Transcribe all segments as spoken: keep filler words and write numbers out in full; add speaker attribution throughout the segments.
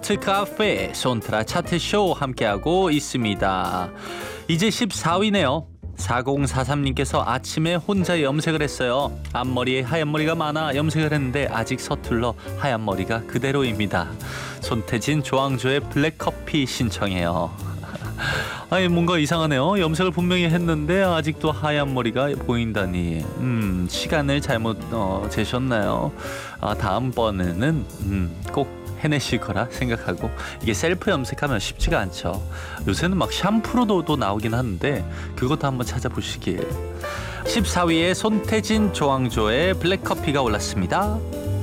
Speaker 1: 차트 카페 손트라 차트쇼 함께하고 있습니다. 이제 십사 위네요. 사공사삼님께서 아침에 혼자 염색을 했어요. 앞머리에 하얀 머리가 많아 염색을 했는데 아직 서툴러 하얀 머리가 그대로입니다. 손태진 조항조의 블랙커피 신청해요. 아니 뭔가 이상하네요. 염색을 분명히 했는데 아직도 하얀 머리가 보인다니. 음 시간을 잘못 어, 재셨나요? 아, 다음번에는 음, 꼭 해내실 거라 생각하고. 이게 셀프 염색하면 쉽지가 않죠. 요새는 막 샴푸로도 또 나오긴 하는데 그것도 한번 찾아보시길. 십사 위에 손태진 조항조의 블랙커피가 올랐습니다.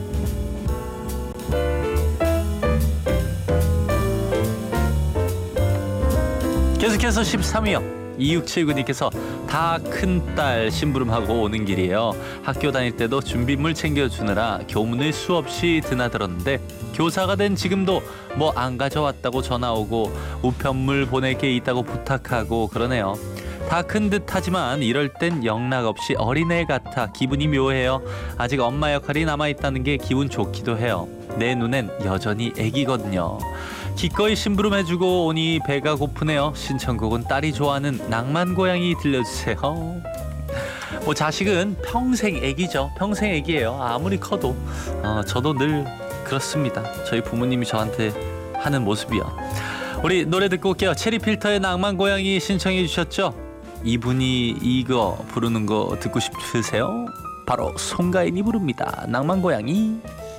Speaker 1: 계속해서 십삼 위요. 이육칠구님께서 다 큰딸 심부름하고 오는 길이에요. 학교 다닐 때도 준비물 챙겨주느라 교문을 수없이 드나들었는데 교사가 된 지금도 뭐 안 가져왔다고 전화 오고 우편물 보낼 게 있다고 부탁하고 그러네요. 다 큰 듯하지만 이럴 땐 영락없이 어린애 같아 기분이 묘해요. 아직 엄마 역할이 남아있다는 게 기분 좋기도 해요. 내 눈엔 여전히 애기거든요. 기꺼이 심부름해주고 오니 배가 고프네요. 신청곡은 딸이 좋아하는 낭만고양이 들려주세요. 뭐 자식은 평생 애기죠. 평생 애기예요. 아무리 커도. 어, 저도 늘 그렇습니다. 저희 부모님이 저한테 하는 모습이요. 우리 노래 듣고 올게요. 체리필터의 낭만고양이 신청해 주셨죠? 이분이 이거 부르는 거 듣고 싶으세요? 바로 송가인이 부릅니다. 낭만고양이.